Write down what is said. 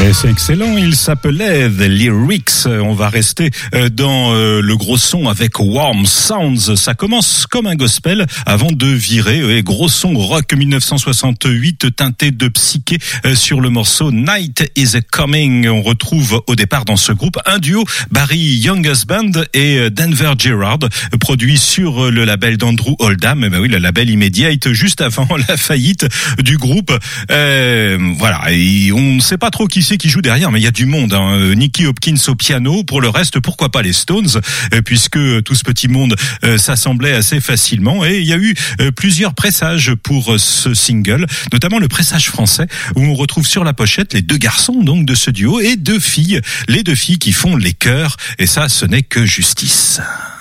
Et c'est excellent, il s'appelait The Lyrics. On va rester dans le gros son avec Warm Sounds. Ça commence comme un gospel avant de virer. Gros son rock 1968 teinté de psyché sur le morceau Night is Coming. On retrouve au départ dans ce groupe un duo, Barry Youngest Band et Denver Gerard, produit sur le label d'Andrew Oldham. Et ben oui, le label Immediate, juste avant la faillite du groupe. Voilà, et on ne sait pas trop qui c'est qui joue derrière, mais il y a du monde, hein. Nicky Hopkins au piano. Pour le reste, pourquoi pas les Stones, puisque tout ce petit monde s'assemblait assez facilement. Et il y a eu plusieurs pressages pour ce single, notamment le pressage français, où on retrouve sur la pochette les deux garçons donc de ce duo et deux filles, les deux filles qui font les chœurs. Et ça, ce n'est que justice.